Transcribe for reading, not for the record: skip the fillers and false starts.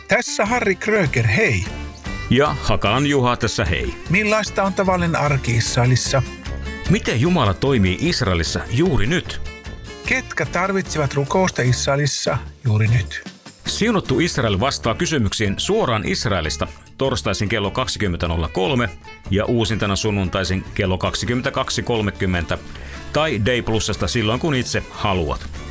Tässä Harri Kröger, hei. Ja Hakalan Juha tässä hei. Millaista on tavallinen arki Israelissa? Miten Jumala toimii Israelissa juuri nyt? Ketkä tarvitsevat rukousta Israelissa juuri nyt? Siunattu Israel vastaa kysymyksiin suoraan Israelista torstaisin kello 20.03 ja uusintana sunnuntaisin kello 22.30 tai Day Plusasta silloin kun itse haluat.